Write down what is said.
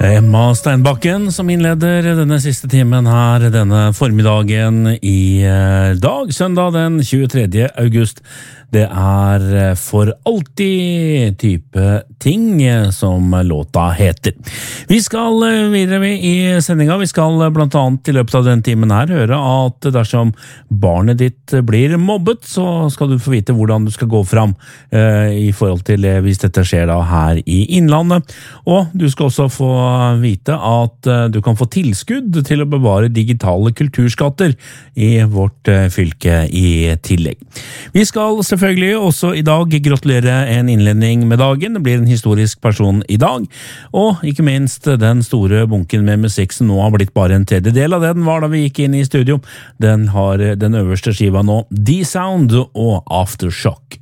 Emma Steinbakken som innleder denne siste timen her, denne formiddagen i dag, søndag den 23. august. Det For alltid type ting som låta heter. Vi skal videre i sendinga. Vi skal blant annet i løpet av den timen her høre at dersom barnet ditt blir mobbet, så skal du få vite hvordan du skal gå fram i forhold til hvis dette skjer da her i Innlandet. Og du skal også få vite at du kan få tilskudd til å bevare digitale kulturskatter i vårt fylke i tillegg. Vi skal selvfølgelig også i dag gratulere en innledning med dagen. Det blir en historisk person i dag, og ikke minst den store bunken med musikk som nå har blitt bare en tredjedel av det den var da vi gikk inn i studio. Den har den øverste skiva nå, D-Sound og Aftershock.